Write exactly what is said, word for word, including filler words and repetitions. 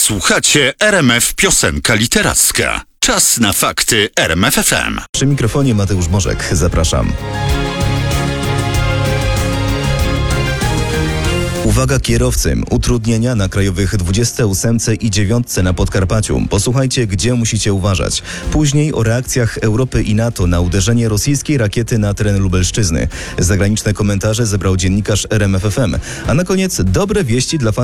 Słuchacie R M F Piosenka Literacka. Czas na fakty R M F F M. Przy mikrofonie Mateusz Bożek. Zapraszam. Uwaga kierowcy, utrudnienia na krajowych dwudziestej ósemce i dziewiątce na Podkarpaciu. Posłuchajcie, gdzie musicie uważać. Później o reakcjach Europy i NATO na uderzenie rosyjskiej rakiety na teren Lubelszczyzny. Zagraniczne komentarze zebrał dziennikarz R M F F M. A na koniec dobre wieści dla fanów